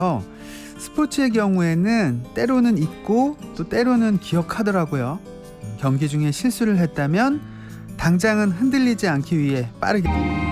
스포츠의 경우에는 때로는 잊고 또 때로는 기억하더라고요. 경기 중에 실수를 했다면 당장은 흔들리지 않기 위해 빠르게